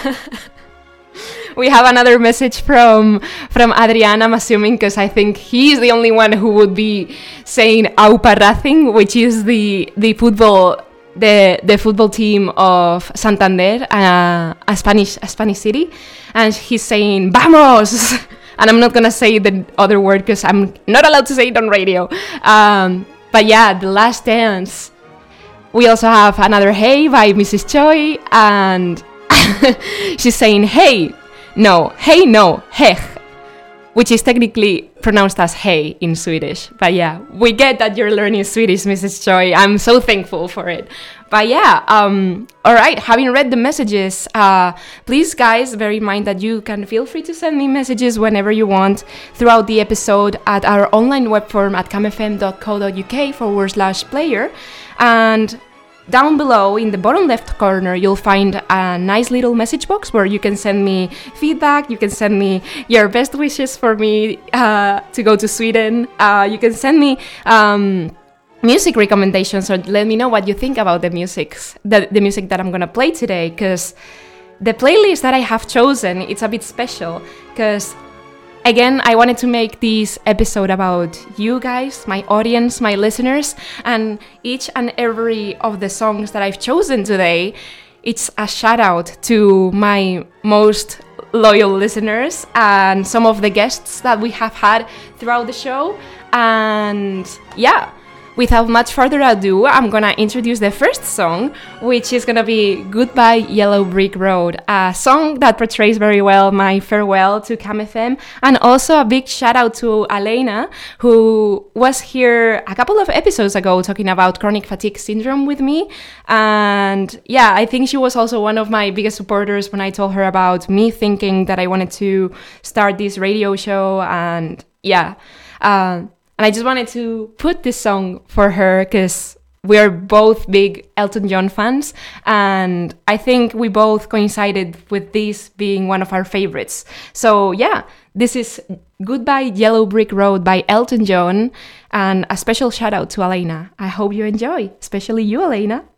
We have another message from Adrian, I'm assuming, because I think he's the only one who would be saying Aupa Racing, which is the football team of Santander, a Spanish city, and he's saying "Vamos!" And I'm not gonna say the other word because I'm not allowed to say it on radio. But yeah, The Last Dance. We also have another "Hey" by Mrs. Choi, and she's saying "Hey no, hej," which is technically pronounced as "hey" in Swedish. But yeah, we get that you're learning Swedish, Mrs. Choi. I'm so thankful for it. But yeah, all right, having read the messages, please, guys, bear in mind that you can feel free to send me messages whenever you want throughout the episode at our online web form at camfm.co.uk/player. And down below in the bottom left corner, you'll find a nice little message box where you can send me feedback, you can send me your best wishes for me to go to Sweden, you can send me music recommendations, or let me know what you think about the music that I'm gonna play today, because the playlist that I have chosen, it's a bit special, because again, I wanted to make this episode about you guys, my audience, my listeners, and each and every of the songs that I've chosen today, it's a shout out to my most loyal listeners and some of the guests that we have had throughout the show. And yeah, without much further ado, I'm gonna introduce the first song, which is gonna be Goodbye Yellow Brick Road, a song that portrays very well my farewell to Cam FM, and also a big shout out to Elena, who was here a couple of episodes ago talking about chronic fatigue syndrome with me. And yeah, I think she was also one of my biggest supporters when I told her about me thinking that I wanted to start this radio show. And yeah, and I just wanted to put this song for her because we're both big Elton John fans, and I think we both coincided with this being one of our favorites. So yeah, this is Goodbye Yellow Brick Road by Elton John, and a special shout out to Elena. I hope you enjoy, especially you, Elena.